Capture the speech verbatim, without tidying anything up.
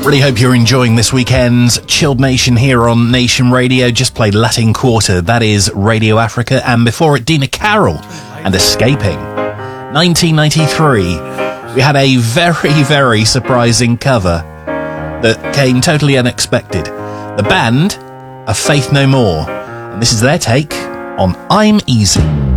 Really hope you're enjoying this weekend's Chilled Nation here on Nation Radio. Just played Latin Quarter, that is Radio Africa, and before it, Dina Carroll and Escaping. nineteen ninety-three, we had a very, very surprising cover that came totally unexpected. The band are Faith No More, and this is their take on I'm Easy.